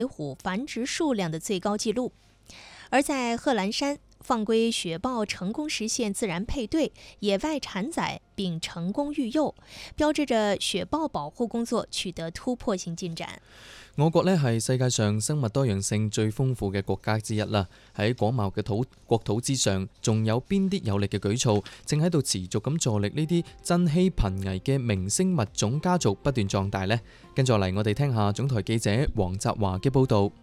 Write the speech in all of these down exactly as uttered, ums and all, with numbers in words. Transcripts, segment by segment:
虎繁殖数量的最高纪录。而在贺兰山，放归雪豹成功实现自然配对、野外产崽并成功育幼，标志着雪豹保護工作取得突破性進展。 我國呢係世界上生物多樣性最豐富嘅國家之一啦。喺廣袤嘅土國土之上，仲有邊啲有力嘅舉措，正喺度持續咁助力呢啲珍稀瀕危嘅明星物種家族不斷壯大呢？跟住嚟，我哋聽下總台記者黃澤華嘅報導。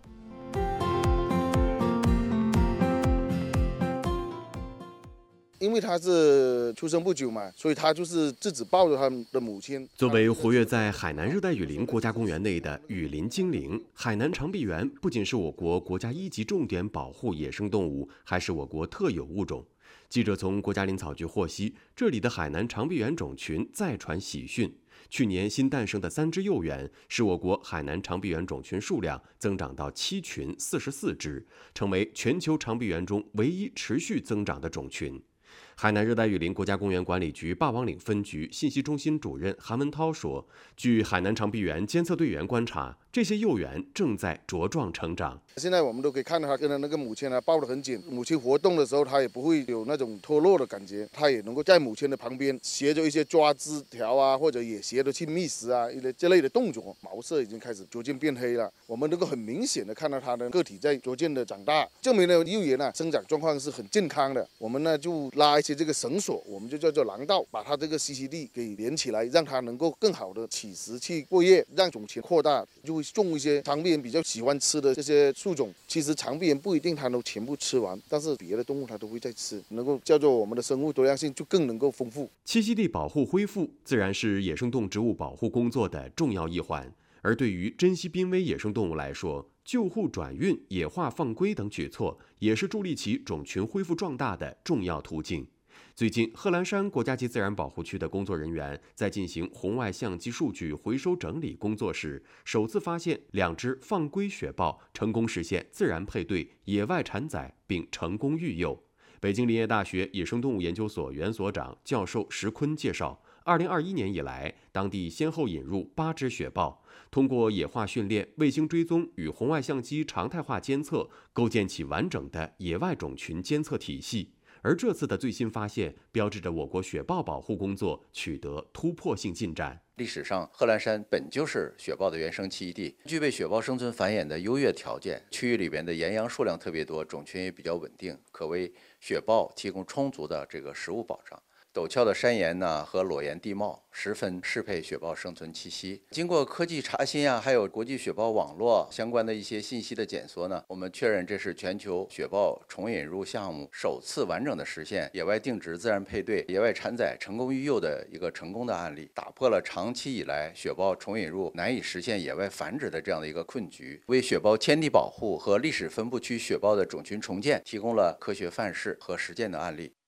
因为他是出生不久嘛，所以他就是自己抱着他的母亲。 作为活跃在海南热带雨林国家公园内的雨林精灵，海南长臂猿不仅是我国国家一级重点保护野生动物，还是我国特有物种。记者从国家林草局获悉，这里的海南长臂猿种群再传喜讯。去年新诞生的三只幼猿，使我国海南长臂猿种群数量增长到七群四十四只，成为全球长臂猿中唯一持续增长的种群。海南热带雨林国家公园管理局霸王岭分局信息中心主任韩文涛说，据海南长臂猿监测队员观察，这些幼猿正在茁壮成长。 现在我们都可以看到它跟它那个母亲呢抱得很紧，母亲活动的时候它也不会有那种脱落的感觉，它也能够在母亲的旁边学着一些抓枝条啊，或者也学着去觅食啊一类这类的动作。毛色已经开始逐渐变黑了，我们能够很明显的看到它的个体在逐渐的长大，证明了幼猿呢生长状况是很健康的。我们呢就拉一些这个绳索，我们就叫做廊道，把它这个栖息地给连起来，让它能够更好的起食去过夜，让种群扩大，就会种一些长臂猿比较喜欢吃的这些树种。其实长臂猿不一定它都全部吃完，但是别的动物它都会在吃，能够叫做我们的生物多样性就更能够丰富。 栖息地保护恢复自然是野生动植物保护工作的重要一环，而对于珍稀濒危野生动物来说，救护转运、野化放归等举措也是助力其种群恢复壮大的重要途径。最近，贺兰山国家级自然保护区的工作人员在进行红外相机数据回收整理工作时，首次发现两只放归雪豹成功实现自然配对、野外产崽并成功育幼。北京林业大学野生动物研究所原所长、教授石坤介绍，二零二一年以来，当地先后引入八只雪豹，通过野化训练、卫星追踪与红外相机常态化监测，构建起完整的野外种群监测体系。而这次的最新发现，标志着我国雪豹保护工作取得突破性进展。 历史上，贺兰山本就是雪豹的原生栖息地，具备雪豹生存繁衍的优越条件。区域里边的岩羊数量特别多，种群也比较稳定，可为雪豹提供充足的这个食物保障。陡峭的山岩呢和裸岩地貌十分适配雪豹生存栖息。经过科技查询啊，还有国际雪豹网络相关的一些信息的检索呢，我们确认这是全球雪豹重引入项目首次完整的实现野外定植、自然配对、野外产崽成功育幼的一个成功的案例，打破了长期以来雪豹重引入难以实现野外繁殖的这样的一个困局，为雪豹迁地保护和历史分布区雪豹的种群重建提供了科学范式和实践的案例。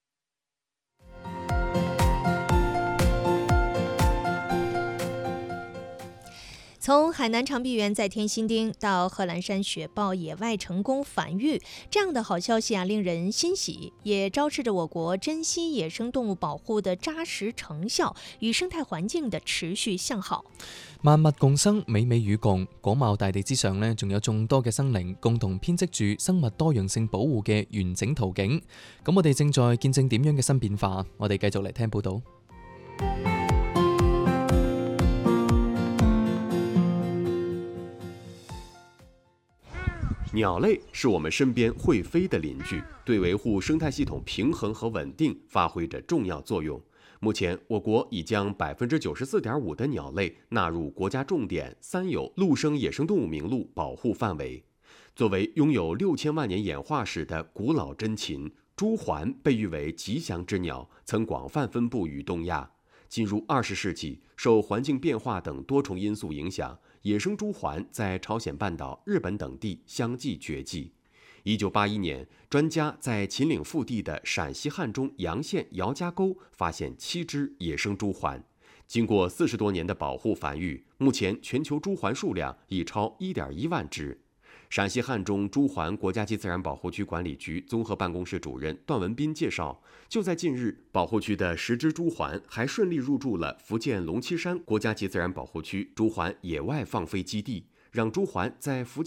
从海南长臂猿再添新丁到贺兰山雪豹野外成功繁育，这样的好消息啊，令人欣喜，也昭示着我國珍稀野生動物保護的扎實成效與生態環境的持續向好。 萬物共生，美美與共，廣袤大地之上呢，仲有眾多嘅生靈共同編織住生物多樣性保護嘅完整圖景。咁我哋正在見證點樣嘅新變化？我哋繼續嚟聽報導。 鸟类是我们身边会飞的邻居，对维护生态系统平衡和稳定发挥着重要作用。目前，我国已将百分之九十四点五的鸟类纳入国家重点三有陆生野生动物名录保护范围。作为拥有六千万年演化史的古老珍禽，朱鹮被誉为吉祥之鸟，曾广泛分布于东亚。进入二十世纪，受环境变化等多重因素影响，野生朱鹮在朝鲜半岛、日本等地相继绝迹。一九八一年，专家在秦岭腹地的陕西汉中洋县姚家沟发现七只野生朱鹮。经过四十多年的保护繁育，目前全球朱鹮数量已超一点一万只。陕西汉中朱鹮国家级自然保护区管理局综合办公室主任段文斌介绍，就在近日，保护区的十只朱鹮还顺利入驻了福建龙栖山国家级自然保护区朱鹮野外放飞基地， 让朱鹮在福建